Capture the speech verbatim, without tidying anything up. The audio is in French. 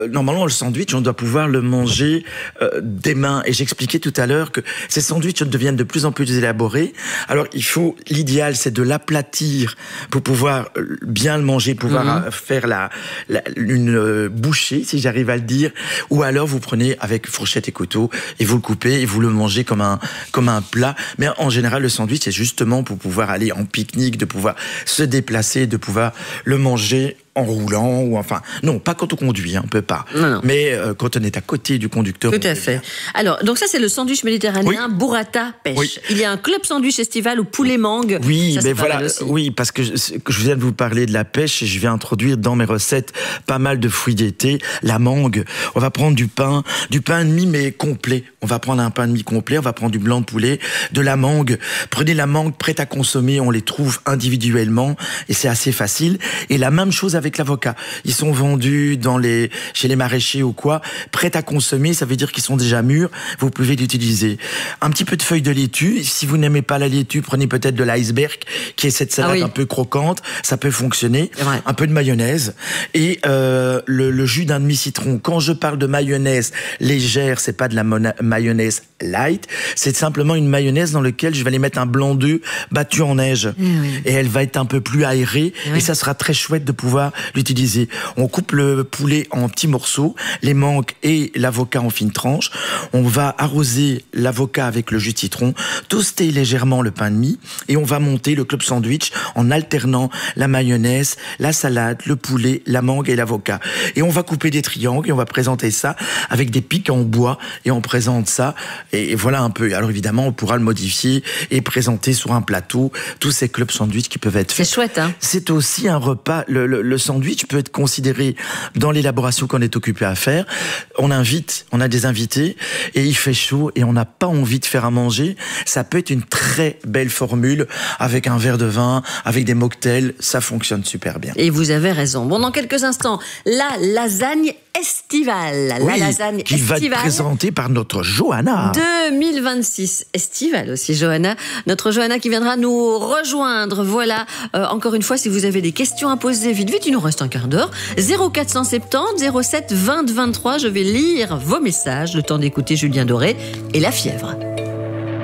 Normalement, le sandwich, on doit pouvoir le manger euh, des mains. Et j'expliquais tout à l'heure que ces sandwichs deviennent de plus en plus élaborés. Alors, il faut, l'idéal, c'est de l'aplatir pour pouvoir bien le manger, pouvoir mmh. faire la, la une euh, bouchée, si j'arrive à le dire. Ou alors, vous prenez avec fourchette et couteau et vous le coupez et vous le mangez comme un comme un plat. Mais en général, le sandwich, c'est justement pour pouvoir aller en pique-nique, de pouvoir se déplacer, de pouvoir le manger en roulant ou enfin non, pas quand on conduit, hein, on peut pas. Non, non. Mais euh, quand on est à côté du conducteur. Tout à fait. Bien. Alors donc ça c'est le sandwich méditerranéen oui. Burrata pêche. Oui. Il y a un club sandwich estival au poulet mangue. Oui, ça, mais voilà, oui parce que je, que je viens de vous parler de la pêche et je vais introduire dans mes recettes pas mal de fruits d'été, la mangue. On va prendre du pain, du pain de mie mais complet. On va prendre un pain de mie complet, on va prendre du blanc de poulet, de la mangue. Prenez la mangue prête à consommer, on les trouve individuellement et c'est assez facile. Et la même chose avec l'avocat. Ils sont vendus dans les, chez les maraîchers ou quoi, prêts à consommer, ça veut dire qu'ils sont déjà mûrs, vous pouvez l'utiliser. Un petit peu de feuilles de laitue, si vous n'aimez pas la laitue, prenez peut-être de l'iceberg, qui est cette salade ah oui. un peu croquante, ça peut fonctionner. Un peu de mayonnaise et euh, le, le jus d'un demi-citron. Quand je parle de mayonnaise légère, c'est pas de la mona- mayonnaise light, c'est simplement une mayonnaise dans laquelle je vais aller mettre un blanc d'œuf battu en neige. Oui. Et elle va être un peu plus aérée oui. et ça sera très chouette de pouvoir l'utiliser. On coupe le poulet en petits morceaux, les mangues et l'avocat en fines tranches. On va arroser l'avocat avec le jus de citron, toaster légèrement le pain de mie et on va monter le club sandwich en alternant la mayonnaise, la salade, le poulet, la mangue et l'avocat. Et on va couper des triangles et on va présenter ça avec des pics en bois et on présente ça et voilà un peu. Alors évidemment, on pourra le modifier et présenter sur un plateau tous ces clubs sandwich qui peuvent être faits. C'est chouette, hein? C'est aussi un repas, le, le, le sandwich peut être considéré dans l'élaboration qu'on est occupé à faire. On invite, on a des invités et il fait chaud et on n'a pas envie de faire à manger. Ça peut être une très belle formule avec un verre de vin, avec des mocktails, ça fonctionne super bien. Et vous avez raison. Bon, dans quelques instants, la lasagne estivale. Oui, la lasagne qui estivale. va être présentée par notre Johanna. deux mille vingt-six, estivale aussi, Johanna. Notre Johanna qui viendra nous rejoindre. Voilà, euh, encore une fois, si vous avez des questions à poser, vite, vite, il nous reste un quart d'heure. zéro quatre cent soixante-dix zéro sept vingt vingt-trois. Je vais lire vos messages, le temps d'écouter Julien Doré et La Fièvre.